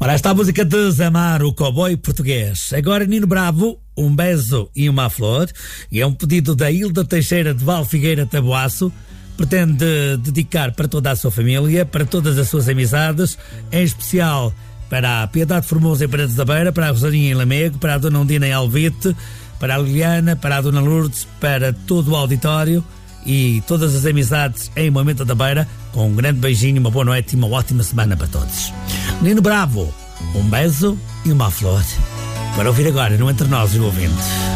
Ora, esta música de Zamar, o cowboy português. Agora Nino Bravo, um beijo e uma flor. E é um pedido da Hilda Teixeira de Val Figueira Taboaço. Pretende dedicar para toda a sua família, para todas as suas amizades, em especial para a Piedade Formosa em Paredes da Beira, para a Rosarinha em Lamego, para a Dona Undina em Alvite, para a Liliana, para a Dona Lourdes, para todo o auditório e todas as amizades em Moimenta da Beira, com um grande beijinho, uma boa noite e uma ótima semana para todos. Nino Bravo, um beijo e uma flor. Para ouvir agora no Entre Nós e o Ouvinte.